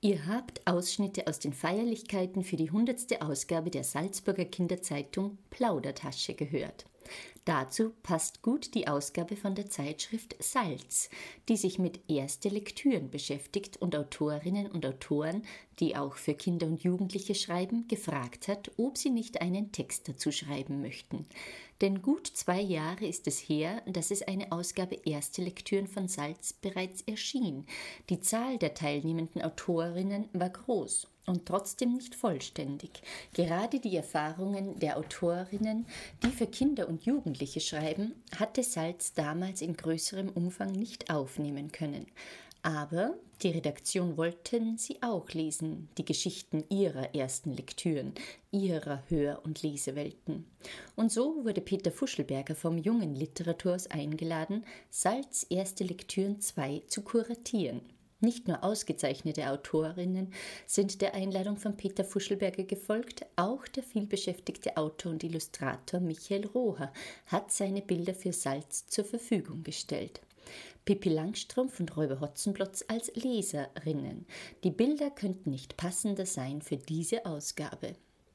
Ihr habt Ausschnitte aus den Feierlichkeiten für die 100. Ausgabe der Salzburger Kinderzeitung Plaudertasche gehört. Dazu passt gut die Ausgabe von der Zeitschrift Salz, die sich mit erste Lektüren beschäftigt und Autorinnen und Autoren, die auch für Kinder und Jugendliche schreiben, gefragt hat, ob sie nicht einen Text dazu schreiben möchten. Denn gut 2 Jahre ist es her, dass es eine Ausgabe erste Lektüren von Salz bereits erschien. Die Zahl der teilnehmenden Autorinnen war groß und trotzdem nicht vollständig. Gerade die Erfahrungen der Autorinnen, die für Kinder und Jugendliche schreiben, hatte Salz damals in größerem Umfang nicht aufnehmen können. Aber die Redaktion wollten sie auch lesen, die Geschichten ihrer ersten Lektüren, ihrer Hör- und Lesewelten. Und so wurde Peter Fuschelberger vom Jungen Literaturs eingeladen, Salz erste Lektüren 2 zu kuratieren. Nicht nur ausgezeichnete Autorinnen sind der Einladung von Peter Fuschelberger gefolgt, auch der vielbeschäftigte Autor und Illustrator Michael Roher hat seine Bilder für Salz zur Verfügung gestellt. Pippi Langstrumpf und Räuber Hotzenplotz als Leserinnen. Die Bilder könnten nicht passender sein für diese Ausgabe.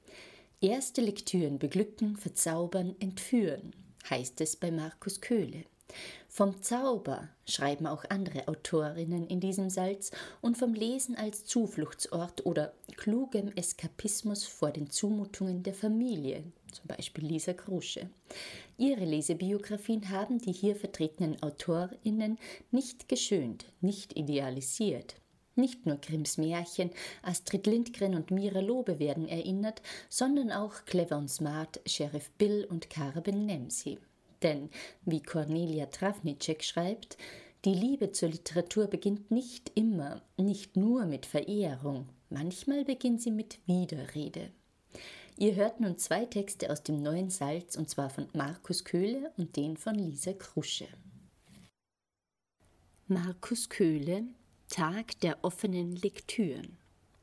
Erste Lektüren beglücken, verzaubern, entführen, heißt es bei Markus Köhle. Vom Zauber schreiben auch andere Autorinnen in diesem Salz und vom Lesen als Zufluchtsort oder klugem Eskapismus vor den Zumutungen der Familie, zum Beispiel Lisa Krusche. Ihre Lesebiografien haben die hier vertretenen AutorInnen nicht geschönt, nicht idealisiert. Nicht nur Grimms Märchen, Astrid Lindgren und Mira Lobe werden erinnert, sondern auch Clever und Smart, Sheriff Bill und Carben Nemsi. Denn, wie Cornelia Travnicek schreibt, die Liebe zur Literatur beginnt nicht immer, nicht nur mit Verehrung, manchmal beginnt sie mit Widerrede. Ihr hört nun 2 Texte aus dem neuen Salz, und zwar von Markus Köhle und den von Lisa Krusche. Markus Köhle, Tag der offenen Lektüren.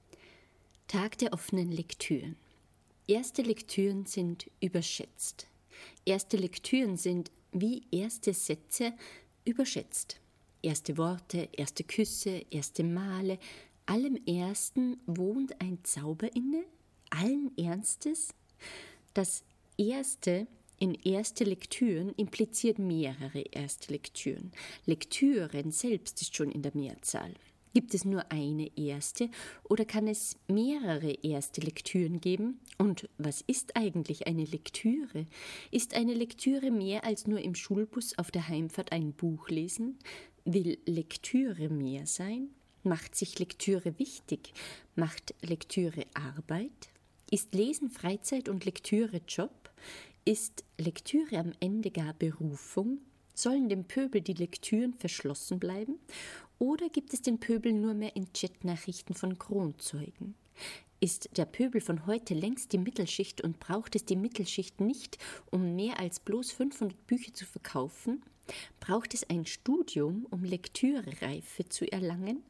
Tag der offenen Lektüren. Erste Lektüren sind überschätzt. Erste Lektüren sind, wie erste Sätze, überschätzt. Erste Worte, erste Küsse, erste Male, allem Ersten wohnt ein Zauber inne, allen Ernstes. Das Erste in erste Lektüren impliziert mehrere erste Lektüren. Lektüren selbst ist schon in der Mehrzahl. Gibt es nur eine erste oder kann es mehrere erste Lektüren geben? Und was ist eigentlich eine Lektüre? Ist eine Lektüre mehr als nur im Schulbus auf der Heimfahrt ein Buch lesen? Will Lektüre mehr sein? Macht sich Lektüre wichtig? Macht Lektüre Arbeit? Ist Lesen Freizeit und Lektüre Job? Ist Lektüre am Ende gar Berufung? Sollen dem Pöbel die Lektüren verschlossen bleiben? Oder gibt es den Pöbel nur mehr in Chatnachrichten von Kronzeugen? Ist der Pöbel von heute längst die Mittelschicht und braucht es die Mittelschicht nicht, um mehr als bloß 500 Bücher zu verkaufen? Braucht es ein Studium, um Lektürereife zu erlangen?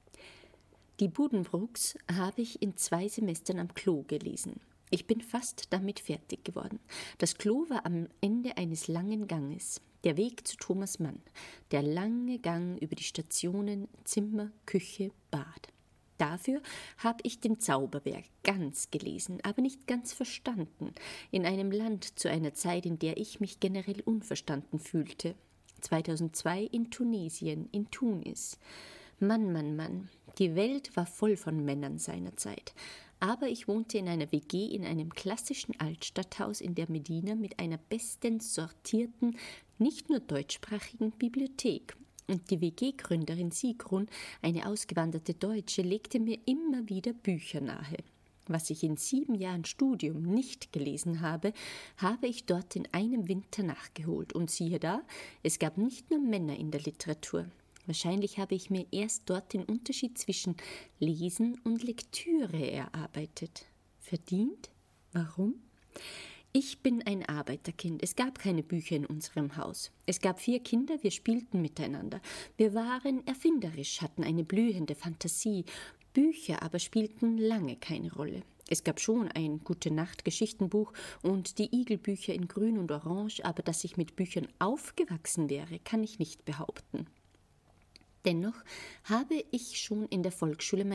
Die Buddenbrooks habe ich in 2 Semestern am Klo gelesen. Ich bin fast damit fertig geworden. Das Klo war am Ende eines langen Ganges. Der Weg zu Thomas Mann. Der lange Gang über die Stationen, Zimmer, Küche, Bad. Dafür habe ich den Zauberberg ganz gelesen, aber nicht ganz verstanden. In einem Land zu einer Zeit, in der ich mich generell unverstanden fühlte. 2002 in Tunesien, in Tunis. Mann, Mann, Mann. Die Welt war voll von Männern seiner Zeit. Aber ich wohnte in einer WG in einem klassischen Altstadthaus in der Medina mit einer bestens sortierten, nicht nur deutschsprachigen Bibliothek. Und die WG-Gründerin Sigrun, eine ausgewanderte Deutsche, legte mir immer wieder Bücher nahe. Was ich in 7 Jahren Studium nicht gelesen habe, habe ich dort in einem Winter nachgeholt. Und siehe da, es gab nicht nur Männer in der Literatur. Wahrscheinlich habe ich mir erst dort den Unterschied zwischen Lesen und Lektüre erarbeitet. Verdient? Warum? Ich bin ein Arbeiterkind. Es gab keine Bücher in unserem Haus. Es gab 4 Kinder, wir spielten miteinander. Wir waren erfinderisch, hatten eine blühende Fantasie. Bücher aber spielten lange keine Rolle. Es gab schon ein Gute-Nacht-Geschichtenbuch und die Igelbücher in Grün und Orange, aber dass ich mit Büchern aufgewachsen wäre, kann ich nicht behaupten. Dennoch habe ich schon in der Volksschule